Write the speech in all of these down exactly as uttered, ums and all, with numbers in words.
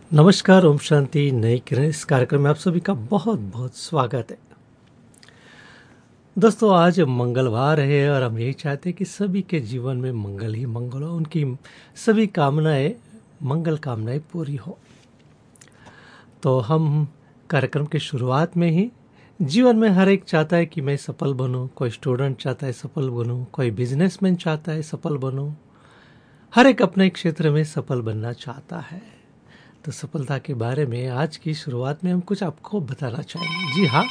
नमस्कार, ओम शांति, नई किरण। इस कार्यक्रम में आप सभी का बहुत बहुत स्वागत है। दोस्तों, आज मंगलवार है और हम यही चाहते हैं कि सभी के जीवन में मंगल ही मंगल हो, उनकी सभी कामनाएं मंगल कामनाएं पूरी हो। तो हम कार्यक्रम की शुरुआत में ही जीवन में हर एक चाहता है कि मैं सफल बनूं। कोई स्टूडेंट चाहता है सफल बनूं, कोई बिजनेसमैन चाहता है सफल बनूं। हर एक अपने क्षेत्र में सफल बनना चाहता है। तो सफलता के बारे में आज की शुरुआत में हम कुछ आपको बताना चाहेंगे। जी हाँ,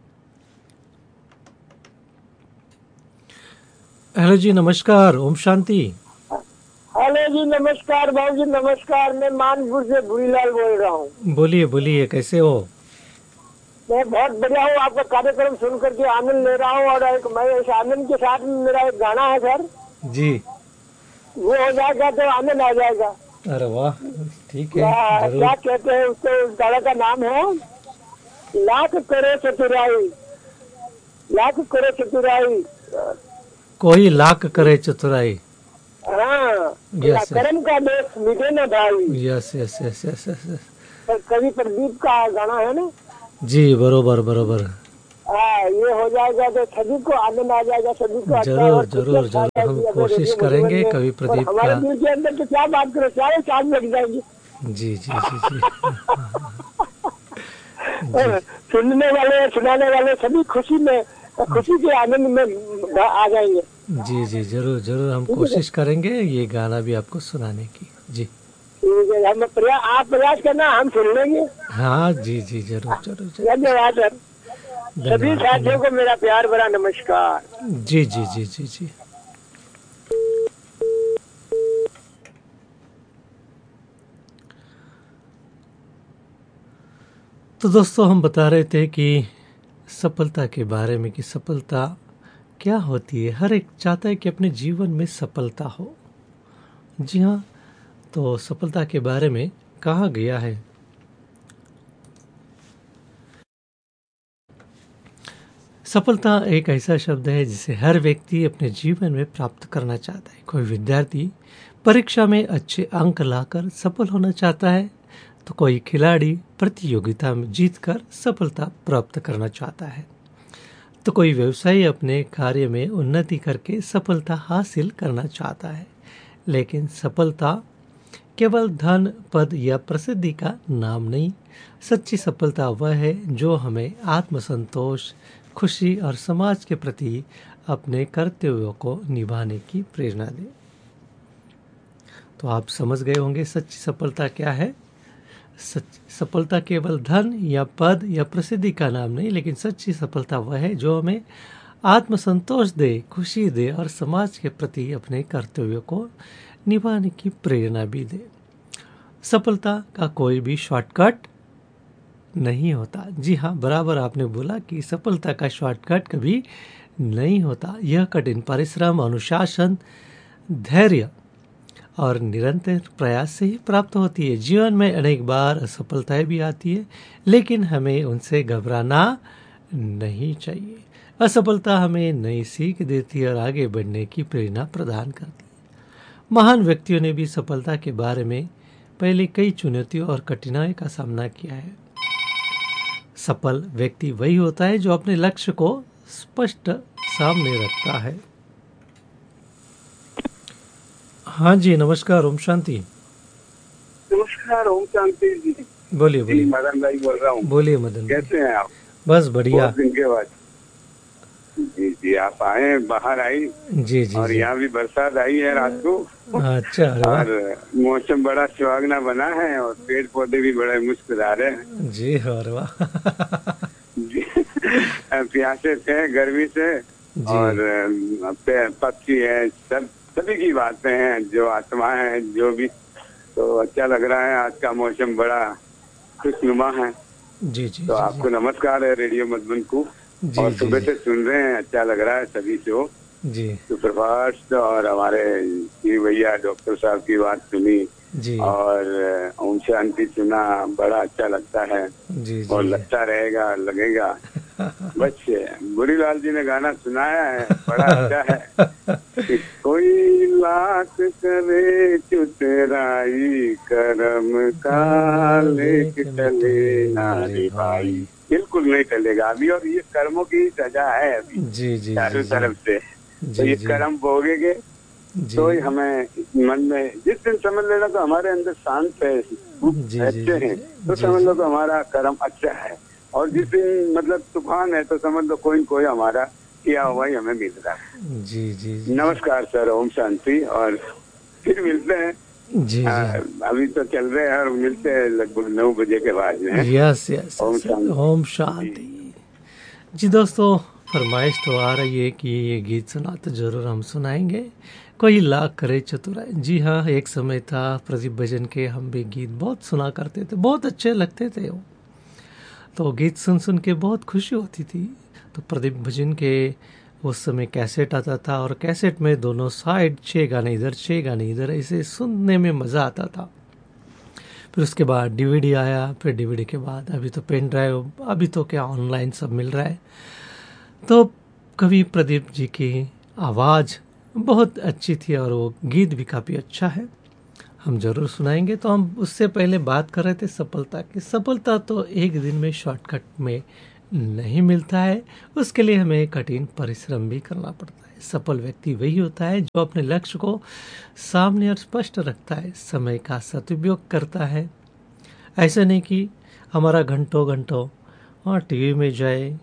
हेलो जी, नमस्कार, ओम शांति। हेलो जी, नमस्कार भाऊ जी, नमस्कार। मैं मानपुर से भूरीलाल बोल रहा हूँ। बोलिए बोलिए, कैसे हो? मैं बहुत बढ़िया हूँ। आपका कार्यक्रम सुन करके आनंद ले रहा हूँ और एक मैं इस आनंद के साथ में मेरा एक गाना है सर, जी। वो हो जाएगा तो आनंद आ जाएगा। अरे वाह, ठीक है, क्या जरूर। क्या कहते हैं उसको? उस गाना का नाम है लाख करो चतुराई, लाख करो चतुराई। कोई लाख करे चतुराई। हाँ, यस कर्म का देश मिटे न भाई। Yes yes yes yes yes. कवि प्रदीप का गाना है ना। जी, बरोबर बरोबर। हाँ, ये हो जाएगा तो सभी को आनंद आ जाएगा, सभी को अच्छा जरूर और जरूर खुशियाँ छा जरूर, हम जाएगी अपने कोशिश रेडियो मधुबन करेंगे में। कवि और प्रदीप हमारे का। दिल के अंदर तो क्या बात करो, सारे चांद लग जाएंगे। जी जी जी जी जी सुनने वाले सुनाने वाले सभी खुशी में, खुशी के आनंद में आ जाएंगे। जी जी, जरूर जरूर, हम ठीक है सर, कोशिश करेंगे ये गाना भी आपको सुनाने की। जी ठीक है। हम प्रयास, आप प्रयास करना, हम सुन लेंगे। हाँ, जी जी, जरूर जरूर जरूर। धन्यवाद सर। सभी धन्यवाद साथियों धन्यवाद। को मेरा प्यार भरा नमस्कार। जी जी जी जी जी। तो दोस्तों, हम बता रहे थे कि सफलता के बारे में, कि सफलता क्या होती है। हर एक चाहता है कि अपने जीवन में सफलता हो। जी हाँ, तो सफलता के बारे में कहा गया है, सफलता एक ऐसा शब्द है जिसे हर व्यक्ति अपने जीवन में प्राप्त करना चाहता है। कोई विद्यार्थी परीक्षा में अच्छे अंक लाकर सफल होना चाहता है, तो कोई खिलाड़ी प्रतियोगिता में जीतकर सफलता प्राप्त करना चाहता है, तो कोई व्यवसायी अपने कार्य में उन्नति करके सफलता हासिल करना चाहता है। लेकिन सफलता केवल धन, पद या प्रसिद्धि का नाम नहीं। सच्ची सफलता वह है जो हमें आत्मसंतोष, खुशी और समाज के प्रति अपने कर्तव्यों को निभाने की प्रेरणा दे। तो आप समझ गए होंगे सच्ची सफलता क्या है। सच सफलता केवल धन या पद या प्रसिद्धि का नाम नहीं, लेकिन सच्ची सफलता वह है जो हमें आत्मसंतोष दे, खुशी दे और समाज के प्रति अपने कर्तव्यों को निभाने की प्रेरणा भी दे। सफलता का कोई भी शॉर्टकट नहीं होता। जी हाँ, बराबर आपने बोला कि सफलता का शॉर्टकट कभी नहीं होता। यह कठिन परिश्रम, अनुशासन, धैर्य और निरंतर प्रयास से ही प्राप्त होती है। जीवन में अनेक बार असफलताएं भी आती है, लेकिन हमें उनसे घबराना नहीं चाहिए। असफलता हमें नई सीख देती है और आगे बढ़ने की प्रेरणा प्रदान करती है। महान व्यक्तियों ने भी सफलता के बारे में पहले कई चुनौतियों और कठिनाइयों का सामना किया है। सफल व्यक्ति वही होता है जो अपने लक्ष्य को स्पष्ट सामने रखता है। हाँ जी, नमस्कार, ओम शांति। नमस्कार, ओम शांति जी। बोलिए बोलिए। मदन भाई बोल रहा हूँ। बोलिए मदन भाई। कैसे हैं आप? बस बढ़िया। बहुत दिन के बाद। जी जी, आप आए, बाहर आई। जी जी और जी। यहाँ भी बरसात आई है रात को। अच्छा, अरे वाह। और मौसम बड़ा सुहावना बना है और पेड़ पौधे भी बड़े मुस्कुरा रहे हैं। जी, अरे वाह। जी, प्यासे थे गर्मी से। जी। और पक्षी है, सब सभी की बातें हैं, जो आत्मा है, जो भी। तो अच्छा लग रहा है, आज का मौसम बड़ा खुशनुमा है। जी जी तो जी आपको नमस्कार है रेडियो मधुबन को। जी और जी सुबह जी से सुन रहे हैं, अच्छा लग रहा है सभी को। जी सुप्रभात। और हमारे जी भैया डॉक्टर साहब की बात सुनी जी और ओम शांति सुना, बड़ा अच्छा लगता है। जी और जी। लगता रहेगा, लगेगा। बस भूरीलाल जी ने गाना सुनाया है, बड़ा अच्छा है। कि कोई लाख करे चुतराई, करम का लेख टले नारे भाई। बिल्कुल नहीं टलेगा अभी, और ये कर्मों की सजा है अभी जी जी चारों जी तरफ से। जी तो ये जी कर्म भोगेंगे तो ही हमें मन में, जिस दिन समझ लेना तो हमारे अंदर शांत है, जी जी अच्छे हैं, तो जी समझ लो जी तो हमारा कर्म अच्छा है। और जिस दिन मतलब तूफान है तो समझ लो कोई न कोई हमारा किया हुआ ही हमें मिल रहा है। जी जी जी नमस्कार सर, ओम शांति। और फिर मिलते हैं। जी आ, जी अभी तो चल रहे हैं और मिलते हैं लगभग नौ बजे के बाद में। यस यस ओम यस शांति। ओम जी शांति। जी दोस्तों, फरमाइश तो आ रही है कि ये गीत सुना तो जरूर हम सुनाएंगे, कोई लाख करे चतुराई। जी हाँ, एक समय था प्रदीप भजन के हम भी गीत बहुत सुना करते थे, बहुत अच्छे लगते थे वो। तो गीत सुन सुन के बहुत खुशी होती थी। तो प्रदीप भजन के उस समय कैसेट आता था, और कैसेट में दोनों साइड छः गाने इधर छः गाने इधर, ऐसे सुनने में मज़ा आता था। फिर उसके बाद डीवीडी आया, फिर डीवीडी के बाद अभी तो पेन ड्राइव, अभी तो क्या ऑनलाइन सब मिल रहा है। तो कवि प्रदीप जी की आवाज़ बहुत अच्छी थी और वो गीत भी काफ़ी अच्छा है, हम जरूर सुनाएंगे। तो हम उससे पहले बात कर रहे थे सफलता की। सफलता तो एक दिन में शॉर्टकट में नहीं मिलता है, उसके लिए हमें कठिन परिश्रम भी करना पड़ता है। सफल व्यक्ति वही होता है जो अपने लक्ष्य को सामने और स्पष्ट रखता है, समय का सदुपयोग करता है। ऐसा नहीं कि हमारा घंटों घंटों और टीवी में जाए,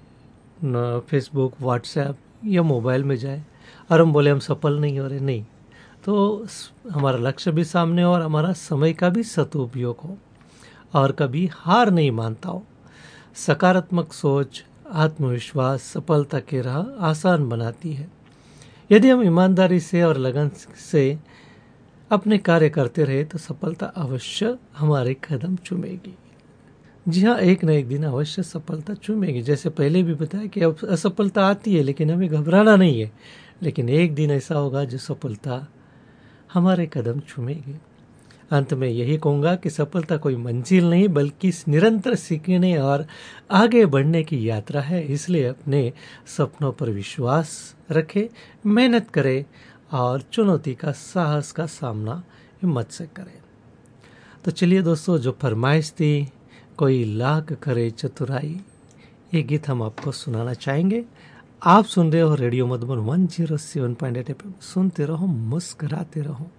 न फेसबुक व्हाट्सएप या मोबाइल में जाए और हम बोले हम सफल नहीं हो रहे। नहीं, तो हमारा लक्ष्य भी सामने हो और हमारा समय का भी सदुपयोग हो, और कभी हार नहीं मानता हो। सकारात्मक सोच, आत्मविश्वास सफलता की राह आसान बनाती है। यदि हम ईमानदारी से और लगन से अपने कार्य करते रहे तो सफलता अवश्य हमारे कदम चूमेगी। जी हाँ, एक न एक दिन अवश्य सफलता चूमेगी। जैसे पहले भी बताया कि अब असफलता आती है लेकिन हमें घबराना नहीं है, लेकिन एक दिन ऐसा होगा जो सफलता हमारे कदम चूमेगी। अंत में यही कहूँगा कि सफलता कोई मंजिल नहीं बल्कि निरंतर सीखने और आगे बढ़ने की यात्रा है। इसलिए अपने सपनों पर विश्वास रखें, मेहनत करें और चुनौती का साहस का सामना हिम्मत से करें। तो चलिए दोस्तों, जो फरमाइश थी कोई लाख करे चतुराई, ये गीत हम आपको सुनाना चाहेंगे। आप सुन रहे हो radio Madhuban one zero seven point eight F M. सुनते रहो, मुस्कराते रहो।